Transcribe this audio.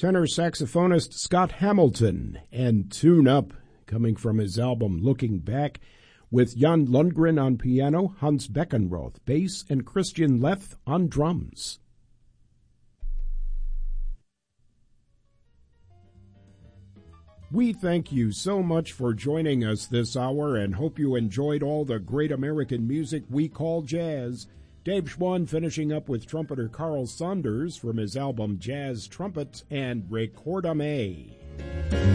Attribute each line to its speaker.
Speaker 1: tenor saxophonist Scott Hamilton, and Tune Up, coming from his album Looking Back, with Jan Lundgren on piano, Hans Beckenroth bass, and Christian Leth on drums. We thank you so much for joining us this hour and hope you enjoyed all the great American music we call jazz. Dave Schwann finishing up with trumpeter Carl Saunders from his album Jazz Trumpet and Record-a-May.